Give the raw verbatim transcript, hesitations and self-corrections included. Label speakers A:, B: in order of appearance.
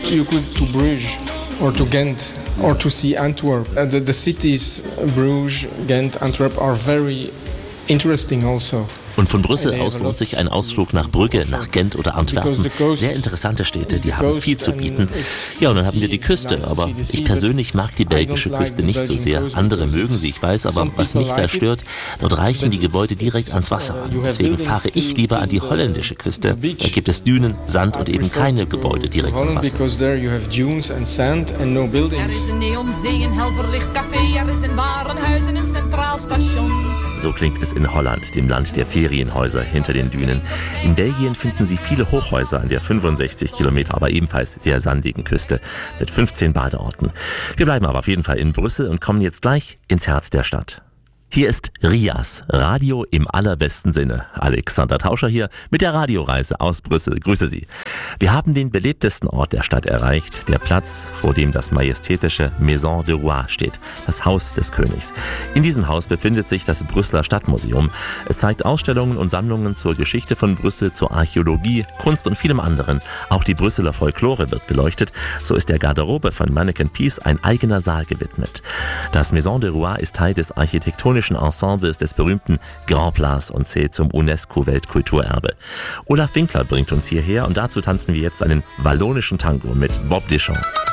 A: you could to Bruges or to Ghent or to see Antwerp. Uh, the, the cities Bruges, Ghent, Antwerp are very interesting also.
B: Und von Brüssel aus lohnt sich ein Ausflug nach Brügge, nach Gent oder Antwerpen. Sehr interessante Städte, die haben viel zu bieten. Ja, und dann haben wir die Küste, aber ich persönlich mag die belgische Küste nicht so sehr. Andere mögen sie, ich weiß, aber was mich da stört, dort reichen die Gebäude direkt ans Wasser an. Deswegen fahre ich lieber an die holländische Küste. Da gibt es Dünen, Sand und eben keine Gebäude direkt am Wasser.
C: Er is een neonzee, een hel verlicht café, er is een warenhuis en een centraal station.
B: So klingt es in Holland, dem Land der Ferienhäuser hinter den Dünen. In Belgien finden Sie viele Hochhäuser an der fünfundsechzig Kilometer, aber ebenfalls sehr sandigen Küste mit fünfzehn Badeorten. Wir bleiben aber auf jeden Fall in Brüssel und kommen jetzt gleich ins Herz der Stadt. Hier ist RIAS, Radio im allerbesten Sinne. Alexander Tauscher hier mit der Radioreise aus Brüssel. Grüße Sie. Wir haben den belebtesten Ort der Stadt erreicht, der Platz, vor dem das majestätische Maison du Roi steht, das Haus des Königs. In diesem Haus befindet sich das Brüsseler Stadtmuseum. Es zeigt Ausstellungen und Sammlungen zur Geschichte von Brüssel, zur Archäologie, Kunst und vielem anderen. Auch die Brüsseler Folklore wird beleuchtet. So ist der Garderobe von Manneken Pis ein eigener Saal gewidmet. Das Maison du Roi ist Teil des architektonischen Ensembles des berühmten Grand Place und zählt zum UNESCO-Weltkulturerbe. Olaf Winkler bringt uns hierher und dazu tanzen wir jetzt einen wallonischen Tango mit Bob Deschamps.